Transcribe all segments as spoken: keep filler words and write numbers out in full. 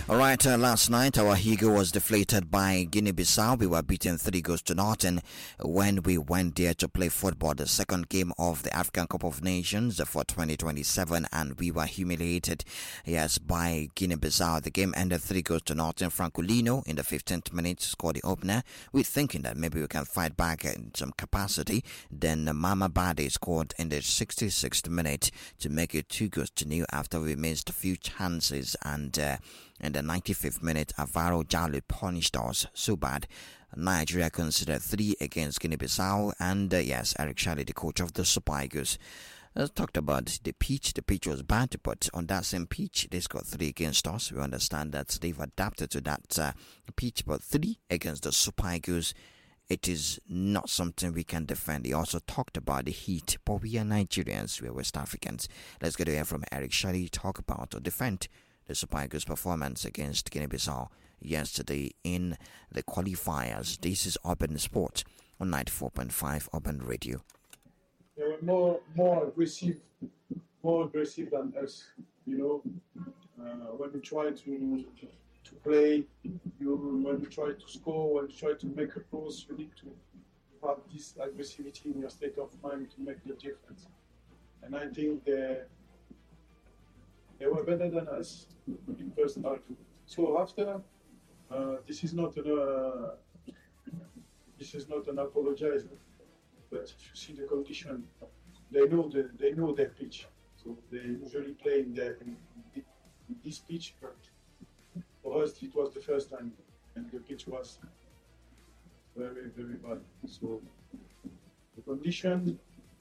All right, uh, last night our ego was deflated by Guinea-Bissau. We were beaten three goals to nothing when we went there to play football, the second game of the African Cup of Nations for twenty twenty-seven, and we were humiliated, yes, by Guinea-Bissau. The game ended three goals to nothing. Francolino in the fifteenth minute scored the opener. We're thinking that maybe we can fight back in some capacity. Then Mama Bade scored in the sixty-sixth minute to make it two goals to nil after we missed a few chances, and uh, in the ninety-fifth minute, Alvaro Jalo punished us so bad. Nigeria considered three against Guinea-Bissau, and uh, yes, Eric Shally, the coach of the Super Eagles, uh, talked about the pitch. The pitch was bad, but on that same pitch, they scored three against us. We understand that they've adapted to that uh, pitch, but three against the Super Eagles, it is not something we can defend. He also talked about the heat, but we are Nigerians, we are West Africans. Let's get to hear from Eric Shally talk about or defend the Super Eagles' performance against Guinea-Bissau yesterday in the qualifiers. This is Urban Sport on ninety-four point five Urban Radio. They were more more aggressive, more aggressive than us. You know, uh, when you try to to play, you when you try to score, when you try to make a cross, you need to have this aggressivity in your state of mind to make the difference. And I think they they were better than us in first half. So after, uh, this is not an uh, this is not an apologize, but if you see the condition, they know the, they know their pitch. So they usually play in their in, in this pitch, but for us it was the first time, and the pitch was very very bad. So the condition,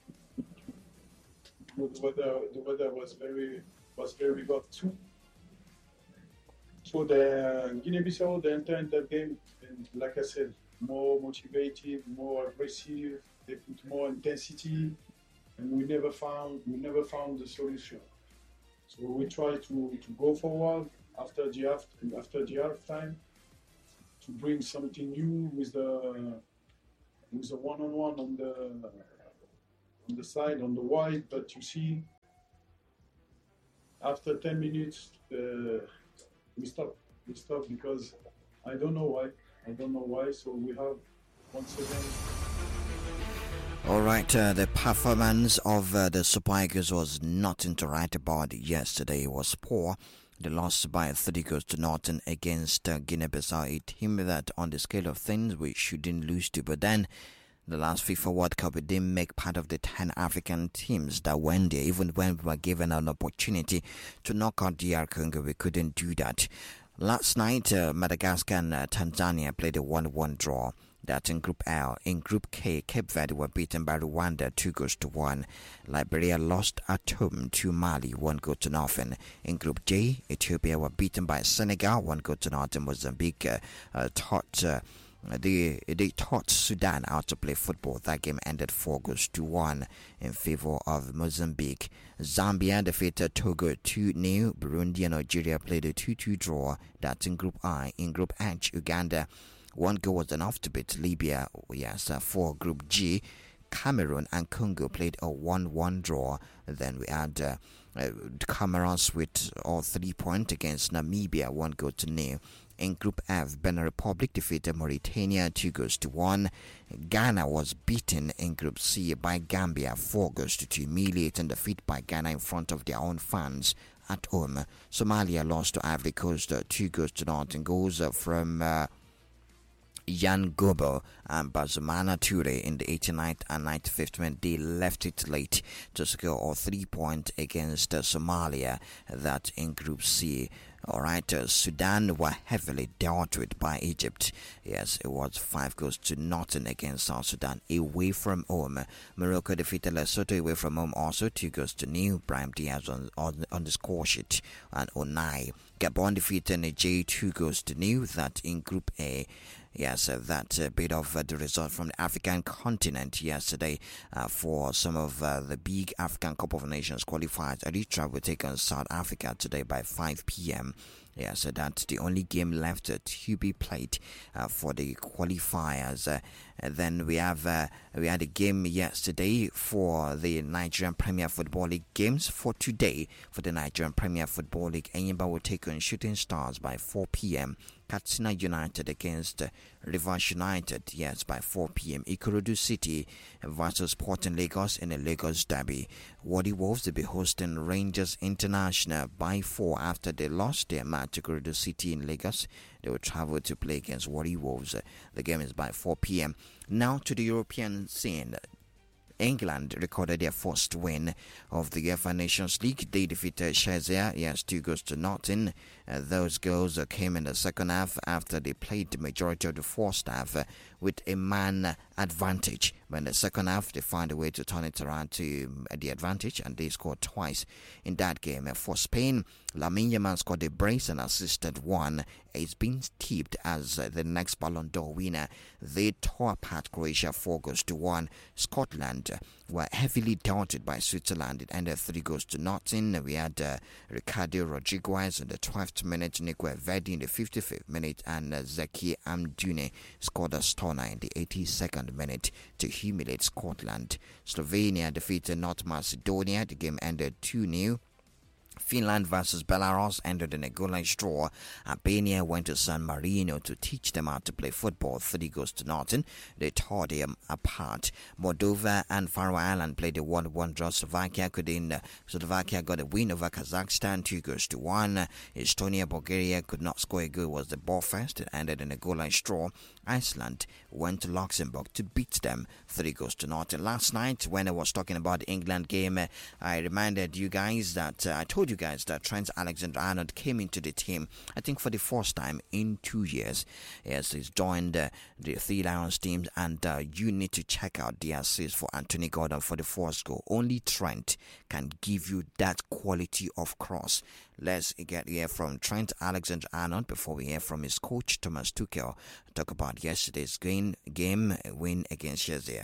the weather the weather was very was very bad too. So the Guinea-Bissau, they entered that game, and like I said, more motivated, more aggressive. They put more intensity, and we never found we never found the solution. So we try to, to go forward after the half after the half time to bring something new with the with the one on one on the on the side on the wide. But you see, after ten minutes, uh, we stop. We stop because I don't know why. I don't know why. So we have once again. All right, uh, the performance of uh, the Super Eagles was nothing to write about yesterday. It was poor. They lost by three goals to nothing against uh, Guinea-Bissau. It seemed that on the scale of things, we shouldn't lose to. But then, the last FIFA World Cup, we didn't make part of the ten African teams that went there. Even when we were given an opportunity to knock out D R Congo, we couldn't do that. Last night, uh, Madagascar and uh, Tanzania played a one one draw. That's in Group L. In Group K, Cape Verde were beaten by Rwanda two goals to one. Liberia lost at home to Mali one goal to nothing. In Group J, Ethiopia were beaten by Senegal one goal to nothing. Mozambique uh, uh, taught uh, they they taught Sudan how to play football. That game ended four goals to one in favor of Mozambique. Zambia defeated Togo two nil. Burundi and Nigeria played a two two draw. That's in Group I. In Group H, Uganda, one goal was enough to beat Libya. Yes, uh, for Group G, Cameroon and Congo played a one one draw. Then we had uh, uh, Cameroons with all three points against Namibia, one goal to nil. In Group F, Benin Republic defeated Mauritania two goals to one. Ghana was beaten in Group C by Gambia four goals to two, humiliating defeat by Ghana in front of their own fans at home. Somalia lost to Ivory Coast uh, two goals to nothing. Goals uh, from uh, Jan Gobo and Bazumana Toure in the eighty-ninth and ninety-fifth minute. They left it late to score all three points against uh, Somalia, that in Group C. Alright, uh, Sudan were heavily dealt with by Egypt. Yes, it was five goals to nothing against South Sudan away from home. Morocco defeated Lesotho away from home also, two goals to nil. Brahim Diaz on, on, on the score sheet and Onai. Gabon defeated Niger two goals to nil. That in Group A. Yes, uh, that uh, bit of uh, the result from the African continent yesterday uh, for some of uh, the big African Cup of Nations qualifiers. Eritrea will take on South Africa today by five p.m. Yeah, so that's the only game left to be played uh, for the qualifiers. Uh, and then we have uh, we had a game yesterday for the Nigerian Premier Football League games. For today, for the Nigerian Premier Football League, Enyimba will take on Shooting Stars by four p.m. Katsina United against uh, Rivers United, yes, by four p.m. Ikorodu City versus Sporting Lagos in a Lagos derby. Wadi Wolves will be hosting Rangers International by four after they lost their match to Ikorodu City in Lagos. They will travel to play against Wadi Wolves. The game is by four p.m. Now to the European scene. England recorded their first win of the UEFA Nations League. They defeated Chelsea, yes, two goals to nothing. Uh, those goals uh, came in the second half after they played the majority of the first half uh, with a man advantage. But in the second half, they found a way to turn it around to uh, the advantage, and they scored twice in that game. Uh, for Spain, Lamine Yamal scored a brace and assisted one. He's been tipped as uh, the next Ballon d'Or winner. They tore apart Croatia four goals to one. Scotland uh, were heavily doubted by Switzerland. It ended three goals to nothing. We had uh, Ricardo Rodriguez in the twelfth minute, Nico Verdi in the fifty-fifth minute, and uh, Zeki Amdune scored a stunner in the eighty-second minute to humiliate Scotland. Slovenia defeated North Macedonia. The game ended two nil. Finland versus Belarus ended in a goalless draw. Albania went to San Marino to teach them how to play football. Three goals to nothing. They tore them apart. Moldova and Faroe Island played a one one draw. Slovakia could in uh, Slovakia got a win over Kazakhstan, two goals to one. Estonia, Bulgaria could not score a goal. Was the ball first. It ended in a goalless draw. Iceland went to Luxembourg to beat them, three goals to nothing. Last night, when I was talking about the England game, uh, I reminded you guys that uh, I told you guys that Trent Alexander-Arnold came into the team, I think for the first time in two years. Yes, he's joined uh, the Three Lions team, and uh, you need to check out the assist for Anthony Gordon for the first goal. Only Trent can give you that quality of cross. Let's get here from Trent Alexander-Arnold before we hear from his coach Thomas Tuchel talk about yesterday's game, game win against Chelsea.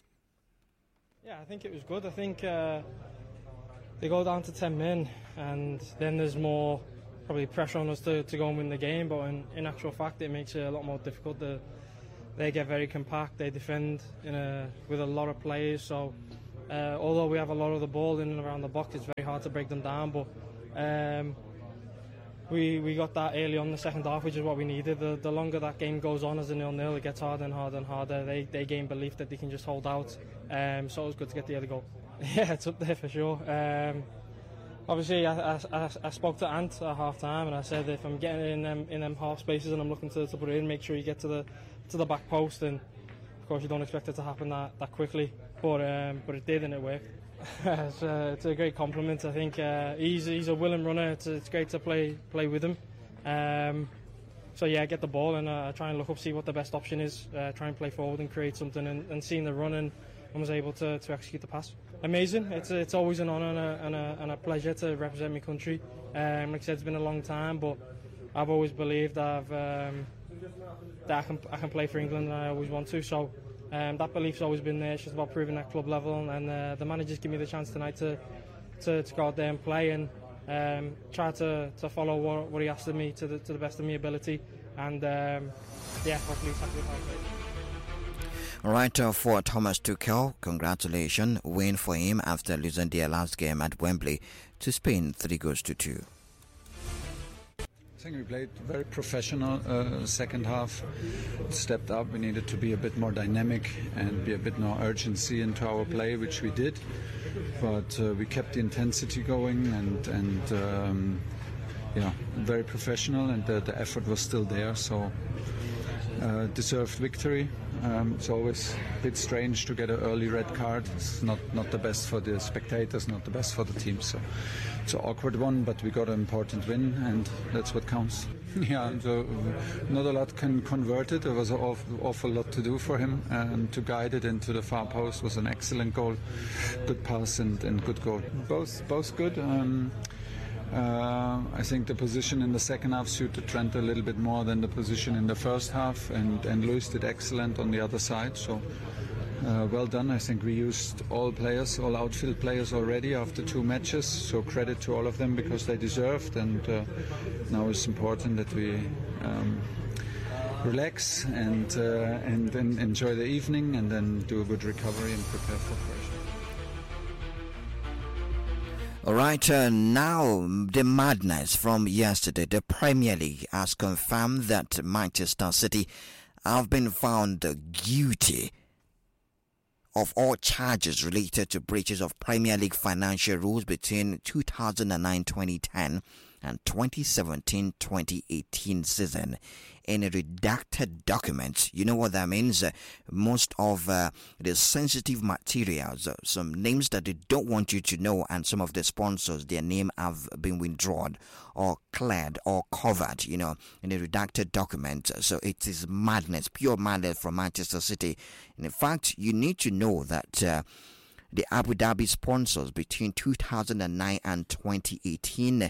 Yeah, I think it was good. I think uh, they go down to ten men, and then there's more probably pressure on us to, to go and win the game. But in, in actual fact, it makes it a lot more difficult. The, they get very compact. They defend in a, with a lot of players. So uh, although we have a lot of the ball in and around the box, it's very hard to break them down. But um, we we got that early on in the second half, which is what we needed. The, the longer that game goes on as a nil-nil, it gets harder and harder and harder. They they gain belief that they can just hold out. Um, so it was good to get the other goal. Yeah, it's up there for sure. Um, obviously, I, I, I spoke to Ant at half time, and I said if I'm getting in them in them half spaces and I'm looking to, to put it in, make sure you get to the to the back post. And of course, you don't expect it to happen that, that quickly, but um, but it did, and it worked. it's, uh, it's a great compliment. I think uh, he's he's a willing runner. It's, it's great to play play with him. Um, so yeah, get the ball and uh, try and look up, see what the best option is. Uh, try and play forward and create something, and, and seeing the run and, and was able to, to execute the pass. Amazing. It's it's always an honour and a, and, a, and a pleasure to represent my country. Um, like I said, it's been a long time, but I've always believed I've um, that I can I can play for England, and I always want to. So. Um, that belief's always been there. It's just about proving that club level, and uh, the managers give me the chance tonight to to, to go out there and play and um, try to, to follow what, what he asked of me to the, to the best of my ability, and um, yeah, hopefully it's happy with how I All right, uh, for Thomas Tuchel, congratulations, win for him after losing their last game at Wembley to Spain, three goals to two. I think we played very professional uh, second half, stepped up. We needed to be a bit more dynamic and be a bit more urgency into our play, which we did. But uh, we kept the intensity going and, and um, yeah, very professional, and the, the effort was still there. So uh, deserved victory. Um, it's always a bit strange to get an early red card. It's not, not the best for the spectators, not the best for the team. So it's an awkward one, but we got an important win, and that's what counts. Yeah, so not a lot can convert it. There was an awful, awful lot to do for him, and to guide it into the far post was an excellent goal. Good pass and, and good goal. Both both good. Um, Uh, I think the position in the second half suited Trent a little bit more than the position in the first half, and, and Luis did excellent on the other side. So Uh, well done. I think we used all players, all outfield players already after two matches. So credit to all of them because they deserved. And uh, now it's important that we um, relax and, uh, and and enjoy the evening, and then do a good recovery and prepare for Croatia. All right, uh, now the madness from yesterday. The Premier League has confirmed that Manchester City have been found guilty of all charges related to breaches of Premier League financial rules between two thousand nine to twenty ten and twenty seventeen to twenty eighteen season in a redacted document. You know what that means? Uh, most of uh, the sensitive materials, uh, some names that they don't want you to know, and some of the sponsors, their name have been withdrawn or cleared or covered, you know, in a redacted document. So it is madness, pure madness from Manchester City. And in fact, you need to know that uh, the Abu Dhabi sponsors between two thousand nine and twenty eighteen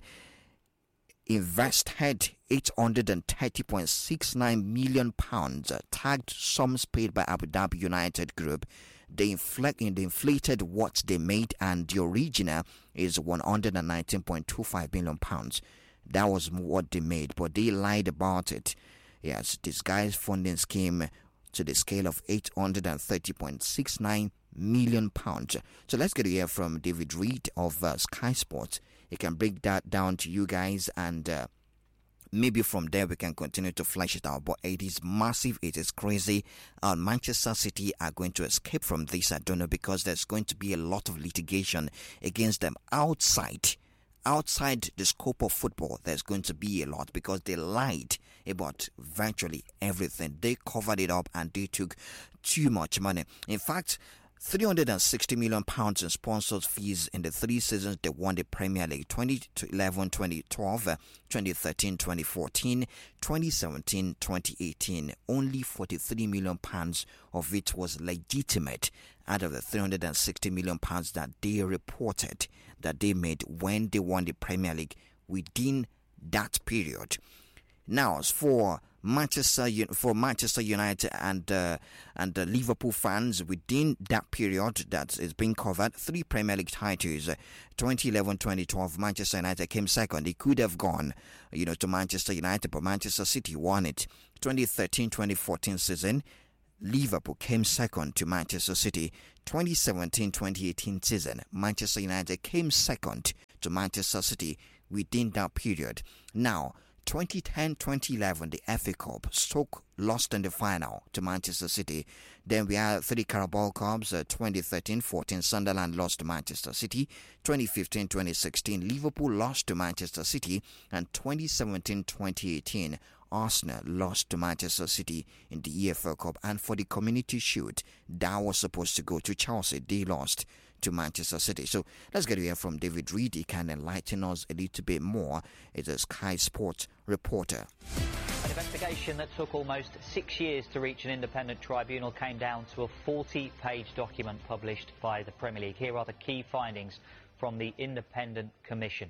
invested eight hundred thirty point six nine million pounds, uh, tagged sums paid by Abu Dhabi United Group. They, inflate, they inflated what they made, and the original is one hundred nineteen point two five million pounds. That was what they made, but they lied about it. Yes, this guy's funding scheme to the scale of eight hundred thirty point six nine million pounds. So let's get to hear from David Reed of uh, Sky Sports. He can break that down to you guys, and uh, maybe from there we can continue to flesh it out. But it is massive, it is crazy. Uh, Manchester City are going to escape from this, I don't know, because there's going to be a lot of litigation against them outside outside the scope of football. There's going to be a lot because they lied about virtually everything. They covered it up and they took too much money. In fact, three hundred sixty million pounds in sponsors fees in the three seasons they won the Premier League: twenty eleven, twenty twelve, twenty thirteen, twenty fourteen, twenty seventeen, twenty eighteen. Only forty-three million pounds of it was legitimate out of the three hundred sixty million pounds that they reported that they made when they won the Premier League within that period. Now, as for Manchester for Manchester United and uh, and the Liverpool fans, within that period that is being covered, three Premier League titles, uh, twenty eleven, twenty twelve, Manchester United came second. It could have gone, you know, to Manchester United, but Manchester City won it. twenty thirteen, twenty fourteen season, Liverpool came second to Manchester City. twenty seventeen, twenty eighteen season, Manchester United came second to Manchester City within that period. Now, twenty ten, twenty eleven, the F A Cup, Stoke lost in the final to Manchester City. Then we had three Carabao Cups, uh, twenty thirteen fourteen, Sunderland lost to Manchester City. twenty fifteen, twenty sixteen, Liverpool lost to Manchester City. And twenty seventeen, twenty eighteen, Arsenal lost to Manchester City in the E F L Cup. And for the Community Shield, that was supposed to go to Chelsea. They lost to Manchester City. So let's get to hear from David Reed. He can enlighten us a little bit more. It's a Sky Sports reporter. An investigation that took almost six years to reach an independent tribunal came down to a forty-page document published by the Premier League. Here are the key findings from the independent commission.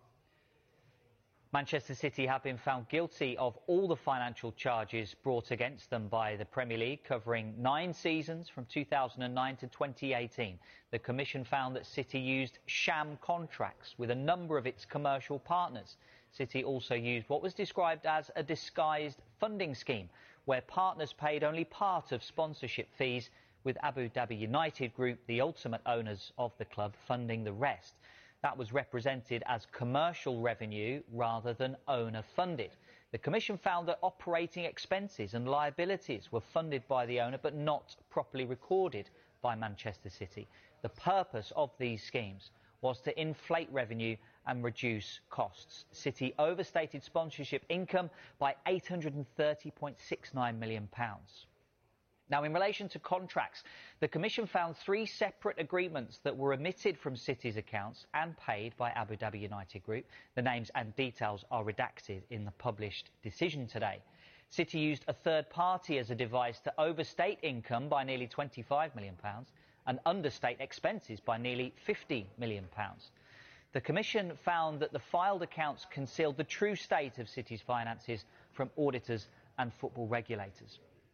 Manchester City have been found guilty of all the financial charges brought against them by the Premier League, covering nine seasons from two thousand nine to twenty eighteen. The Commission found that City used sham contracts with a number of its commercial partners. City also used what was described as a disguised funding scheme, where partners paid only part of sponsorship fees, with Abu Dhabi United Group, the ultimate owners of the club, funding the rest. That was represented as commercial revenue rather than owner-funded. The Commission found that operating expenses and liabilities were funded by the owner but not properly recorded by Manchester City. The purpose of these schemes was to inflate revenue and reduce costs. City overstated sponsorship income by eight hundred thirty point six nine million pounds. Now, in relation to contracts, the Commission found three separate agreements that were omitted from City's accounts and paid by Abu Dhabi United Group. The names and details are redacted in the published decision today. City used a third party as a device to overstate income by nearly twenty-five million pounds and understate expenses by nearly fifty million pounds. The Commission found that the filed accounts concealed the true state of City's finances from auditors and football regulators.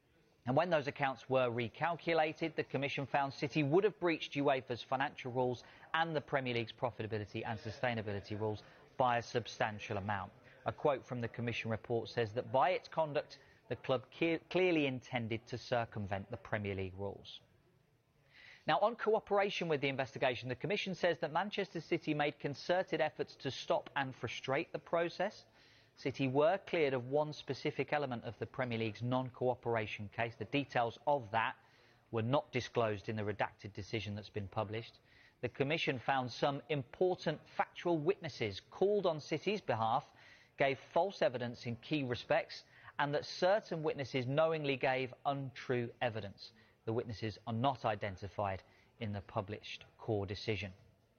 And when those accounts were recalculated, the Commission found City would have breached UEFA's financial rules and the Premier League's profitability and sustainability rules by a substantial amount. A quote from the Commission report says that by its conduct, the club clearly intended to circumvent the Premier League rules. Now, on cooperation with the investigation, the Commission says that Manchester City made concerted efforts to stop and frustrate the process. City were cleared of one specific element of the Premier League's non-cooperation case. The details of that were not disclosed in the redacted decision that's been published. The Commission found some important factual witnesses called on City's behalf gave false evidence in key respects, and that certain witnesses knowingly gave untrue evidence. The witnesses are not identified in the published core decision.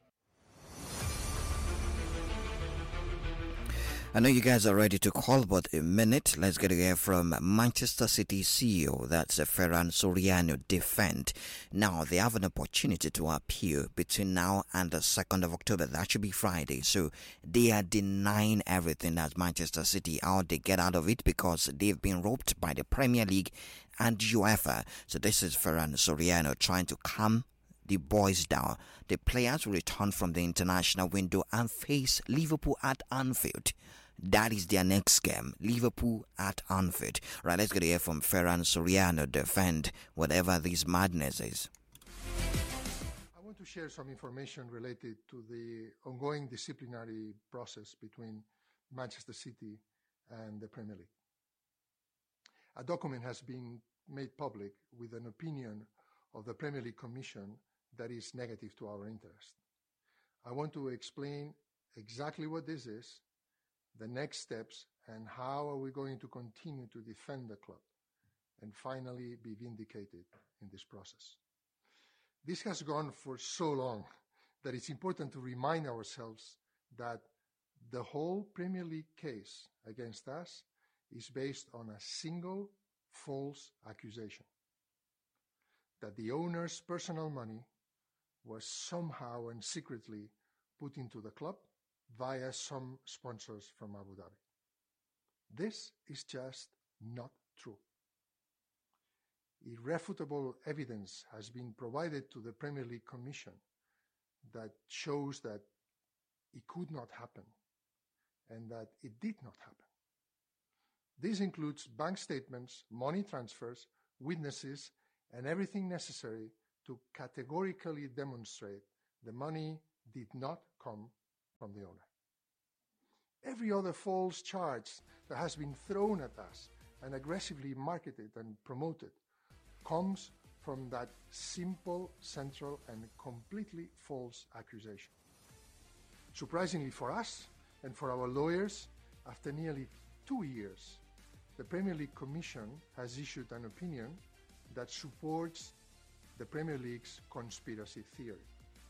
I know you guys are ready to call, but a minute, let's get to hear from Manchester City C E O, that's Ferran Soriano, defend. Now, they have an opportunity to appeal between now and the second of October. That should be Friday. So they are denying everything as Manchester City, how they get out of it, because they've been roped by the Premier League and UEFA. So this is Ferran Soriano trying to calm the boys down. The players will return from the international window and face Liverpool at Anfield. That is their next game, Liverpool at Anfield. Right, let's get to hear from Ferran Soriano defend whatever this madness is. I want to share some information related to the ongoing disciplinary process between Manchester City and the Premier League. A document has been made public with an opinion of the Premier League Commission that is negative to our interest. I want to explain exactly what this is, the next steps, and how are we going to continue to defend the club and finally be vindicated in this process. This has gone for so long that it's important to remind ourselves that the whole Premier League case against us is based on a single false accusation, that the owner's personal money was somehow and secretly put into the club via some sponsors from Abu Dhabi. This is just not true. Irrefutable evidence has been provided to the Premier League Commission that shows that it could not happen and that it did not happen. This includes bank statements, money transfers, witnesses, and everything necessary to categorically demonstrate the money did not come from the owner. Every other false charge that has been thrown at us and aggressively marketed and promoted comes from that simple, central, and completely false accusation. Surprisingly for us and for our lawyers, after nearly two years, the Premier League Commission has issued an opinion that supports the Premier League's conspiracy theory.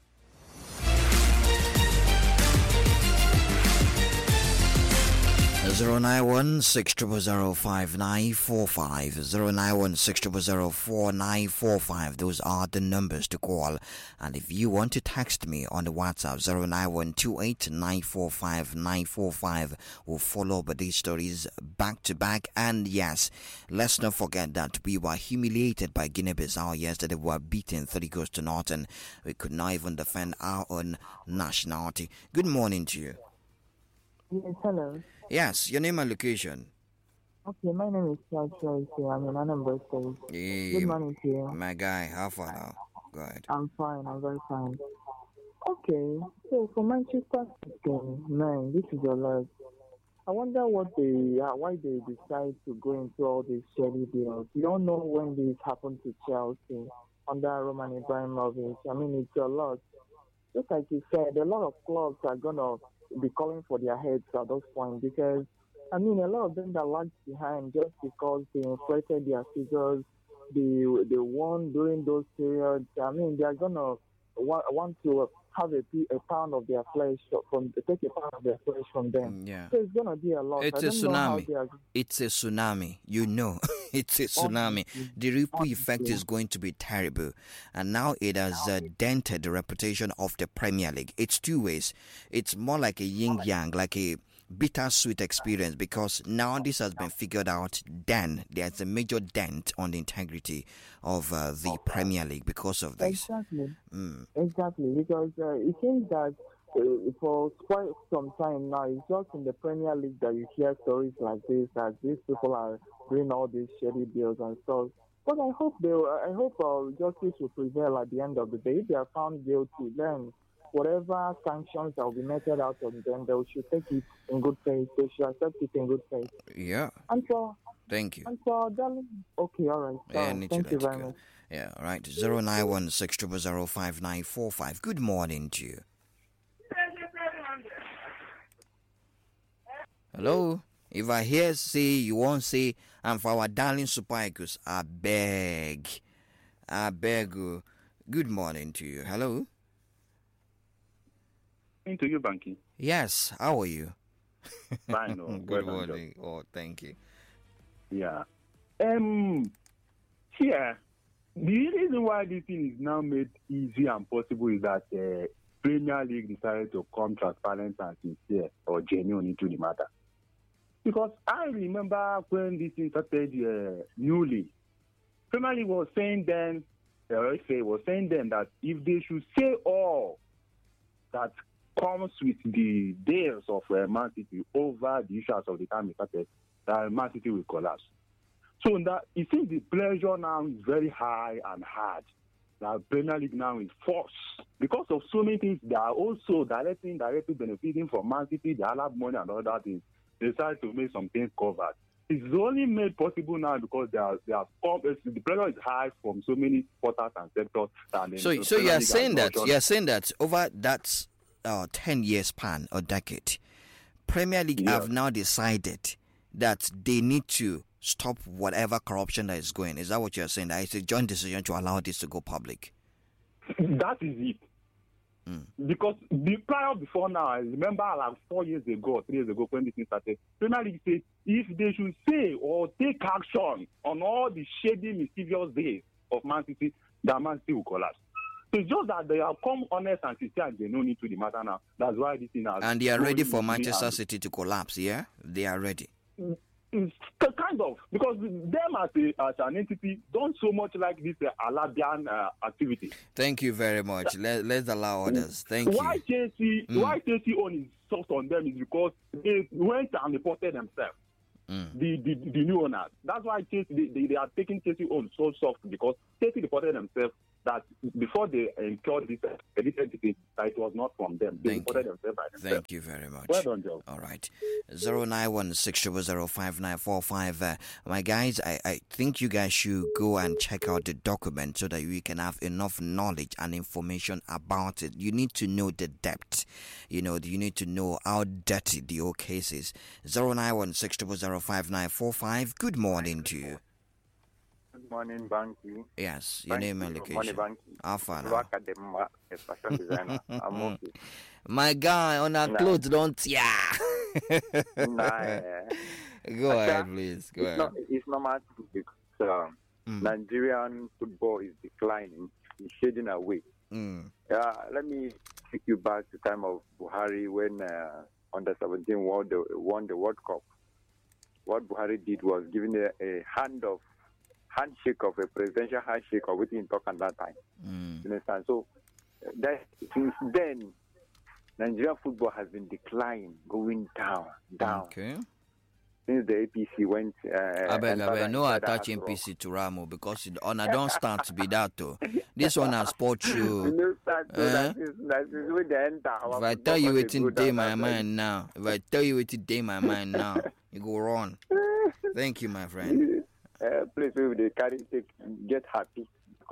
zero nine one six zero zero five nine four five zero nine one six zero zero four nine four five. Those are the numbers to call. And if you want to text me on the WhatsApp, zero nine one two eight nine four five nine four five, we'll follow up with these stories back to back. And yes, let's not forget that we were humiliated by Guinea-Bissau yesterday. We were beaten thirty goals to nothing. We could not even defend our own nationality. Good morning to you. Yes, hello. Yes, your name and location. Okay, my name is Charles Joyce. I'm in Anambra State. Yeah, Good morning to you. my guy, how far now? Go ahead. I'm fine, I'm very fine. Okay, so for Manchester City, man, this is your life. I wonder what they, uh, why they decide to go into all these shady deals. You don't know when this happened to Chelsea under Roman Abramovich. I mean, it's a lot. Just like you said, a lot of clubs are going to be calling for their heads at this point because, I mean, a lot of them that lagged behind just because they inflated their figures, they, they won during those periods. I mean, they're going to want, want to have a, a pound of their flesh from, take a pound of their flesh from them. Yeah. So it's going to be a lot. It's I a don't know how tsunami. they are- It's a tsunami. You know, it's a tsunami. The ripple effect is going to be terrible. And now it has uh, dented the reputation of the Premier League. It's two ways. It's more like a yin-yang, like a bittersweet experience, because now this has been figured out. Then there's a major dent on the integrity of uh, the Premier League because of this. Exactly. Mm. Exactly, because uh, it seems that uh, for quite some time now, it's just in the Premier League that you hear stories like this, that these people are doing all these shady deals and stuff. But I hope they, I hope uh, justice will prevail at the end of the day. If they are found guilty, then whatever sanctions that will be meted out on them, they should take it in good faith. They should accept it in good faith. Yeah. And for Thank you. and for darling, okay, all right. Yeah, I Uh, need thank to you let very go. much. Yeah, all right. Zero nine one six triple zero five nine four five. Good morning to you. Hello. If I hear say you won't say, and for our darling Super Eagles, I beg, I beg you. Good morning to you. Hello. To you, Banky. Yes. How are you? Fine. Oh, Good well done, morning. Oh, thank you. Yeah. Um. Here, the reason why this thing is now made easy and possible is that uh, Premier League decided to come transparent and sincere or genuine into the matter. Because I remember when this thing started uh, newly, Premier League was saying then, uh, say was saying then that if they should say all that comes with the days of uh, Man City over the issues of the time it started, that Man City will collapse. So that it seems the pressure now is very high and hard. The Premier League now is forced because of so many things. They are also directly, indirectly benefiting from Man City. They have money and other things. They decide to make some things covered. It's only made possible now because they are they are the pressure is high from so many supporters and sectors. And So, so you are saying that you are saying that over that uh, ten year span or decade, Premier League Yeah. have now decided that they need to stop whatever corruption that is going. Is that what you are saying? That it's a joint decision to allow this to go public. That is it. Mm. Because the prior before now, I remember like four years ago or three years ago when this thing started, Premier League said if they should say or take action on all the shady, mischievous days of Man City, that Man City will collapse. So it's just that they have come honest and sincere and genuine into the matter now. That's why this thing has... And they are ready for slowly Manchester and- City to collapse, yeah? They are ready. It's kind of, because them as, a, as an entity don't so much like this uh, Alabian uh, activity. Thank you very much. Let, let's allow others. Thank Why you. Chelsea, Mm. why Chelsea own is soft on them is because they went and reported themselves. Mm. The, the the new owners. That's why Chelsea, they, they, they are taking Chelsea on so soft because Chelsea reported themselves that before they incurred this, uh, this entity, that it was not from them. They Thank reported you. themselves by themselves. Thank you very much. Well done, Joe. All right. zero nine one six zero zero five nine four five. Uh, my guys, I, I think you guys should go and check out the document so that we can have enough knowledge and information about it. You need to know the depth. You know, you need to know how dirty the whole case is. zero nine one six zero zero five nine four five. Good morning to you. Good morning, Banky. Yes, your Banky, name and good morning, location. Banky. How far now? Work at the ma- a fashion designer. I'm okay. My guy, on our Nah. clothes, don't yeah. Nah, eh, Go Acha, ahead, please. Go it's, ahead. not, it's normal because um, Mm. Nigerian football is declining, it's shading away. Mm. Uh, let me take you back to the time of Buhari when uh, under seventeen won the, won the World Cup. What Buhari did was giving a, a hand of handshake of a presidential handshake of what he talked at that time. Mm. You understand? So uh, that since then, Nigerian football has been declining, going down, down. Okay. Since the A P C went. Uh, I beg, I entered beg, no inside the attaching House P of C to Ramo because it, on I don't start to be that too. This one has sport Rock. You show. know, that, so Eh? that is that is where they enter. Our If I football tell you country it's in go day down, my that's why- mind now, if I tell you it's in day my mind now, you go wrong. Thank you, my friend. Uh, please, if they carry, take, get happy.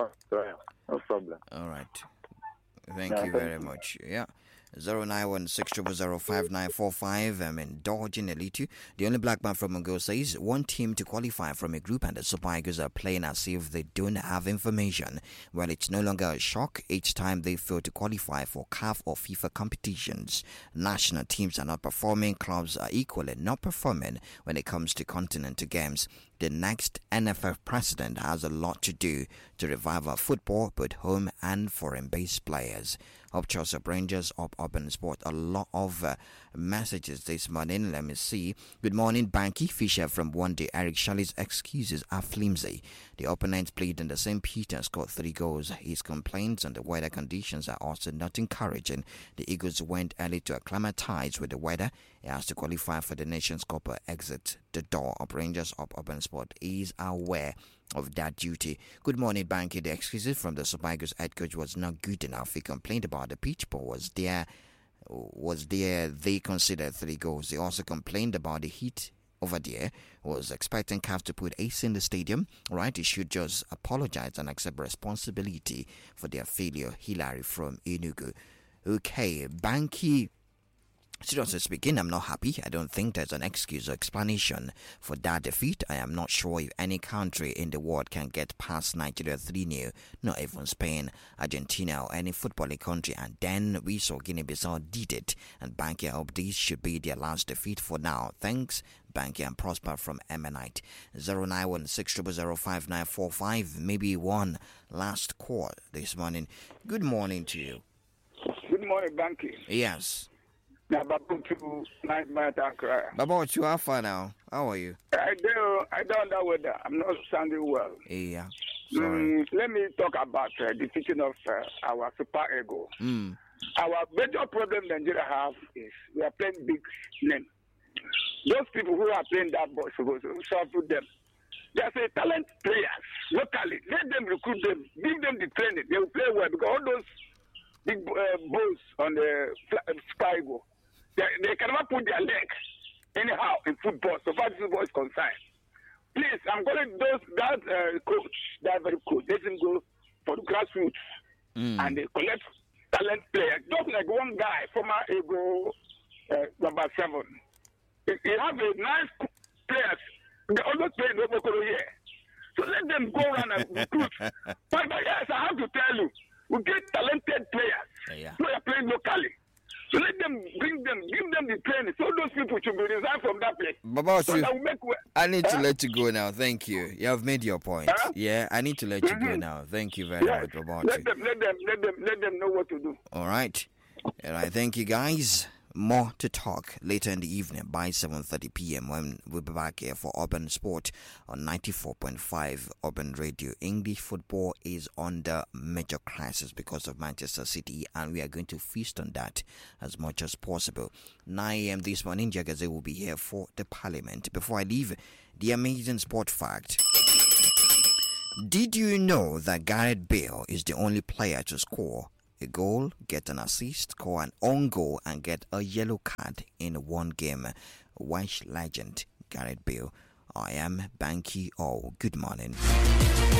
No problem. All right. Thank Yeah, you thank very you. much. Yeah. zero nine one six zero zero five nine four five. I'm indulging a little. The only black man from Mongo says one team to qualify from a group and the Super Eagles are playing as if they don't have information. Well, it's no longer a shock each time they fail to qualify for C A F or FIFA competitions. National teams are not performing. Clubs are equally not performing when it comes to continental games. The next N F F president has a lot to do to revive our football, both home and foreign-based players. up Chelsea Rangers, up Urban Sport. A lot of uh, messages this morning. Let me see. Good morning, Banky Fisher from One Day. Eric Shelley's excuses are flimsy. The opponents played in the Saint Peter, scored three goals. His complaints on the weather conditions are also not encouraging. The Eagles went early to acclimatize with the weather. He has to qualify for the Nations Cup or exit the door. Up Rangers, up Urban Sport is aware of that duty. Good morning, Banky. The excuses from the Super Eagles head coach was not good enough. He complained about the pitch, but was there, was there they considered three goals. They also complained about the heat over there. Was expecting C A F to put A C in the stadium. Right, he should just apologize and accept responsibility for their failure. Hilary from Enugu. Okay, Banky. Seriously speaking, I'm not happy. I don't think there's an excuse or explanation for that defeat. I am not sure if any country in the world can get past Nigeria three nil, not even Spain, Argentina, or any footballing country. And then we saw Guinea-Bissau did it. And Banky, I hope this should be their last defeat for now. Thanks, Banky, and Prosper from Emanite. zero nine one six zero zero five nine four five. Maybe one last call this morning. Good morning to you. Good morning, Banky. Yes. Baba, what you are for now? How are you? I don't, I don't know whether I'm not sounding well. Yeah. Sorry. Mm, let me talk about uh, the teaching of uh, our Super Ego. Mm. Our major problem Nigeria have is we are playing big name. Those people who are playing that ball supposed to serve to them. There's a talent players locally. Let them recruit them, give them the training. They will play well because all those big uh, balls on the uh, Super Ego. They, they can never put their legs anyhow in football, so far as football is concerned. Please, I'm calling those that uh, coach, that very coach, let him go for the grassroots mm. and they collect talent players. Just like one guy, former Ego uh, number seven. He, he have a nice players. They always play in Okoro here. So let them go around and recruit. But yes, I have to tell you, we get talented players. Yeah. Who are playing locally. So let them bring them, give them the training. So those people should be resigned from that place. Baba, so that will make way. I need huh? to let you go now. Thank you. You have made your point. Huh? Yeah, I need to let mm-hmm. you go now. Thank you very yes. much, Baba. Let them, let them, let them, let them know what to do. All right. All right. Thank you, guys. More to talk later in the evening by seven thirty p.m. when we'll be back here for Urban Sport on ninety-four point five Urban Radio. English football is under major crisis because of Manchester City, and we are going to feast on that as much as possible. nine a.m. this morning, Jagaze will be here for the Parliament. Before I leave, the amazing sport fact. Did you know that Gareth Bale is the only player to score a goal, get an assist, score an own goal, and get a yellow card in one game? Welsh legend Gareth Bale. I am Banky O. Good morning.